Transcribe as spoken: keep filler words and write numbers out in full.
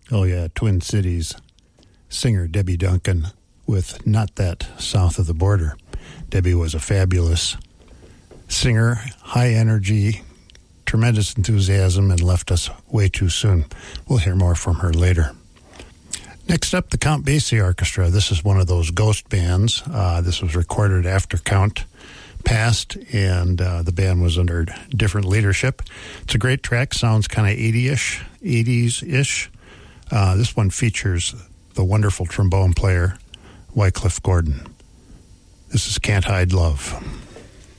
Oh, yeah, Twin Cities singer Debbie Duncan with Not That South of the Border. Debbie was a fabulous singer, high energy, tremendous enthusiasm, and left us way too soon. We'll hear more from her later. Next up, the Count Basie Orchestra. This is one of those ghost bands. Uh, this was recorded after Count passed, and uh, the band was under different leadership. It's a great track. Sounds kind of eighty-ish, eighties-ish. Uh, this one features the wonderful trombone player, Wycliffe Gordon. This is Can't Hide Love.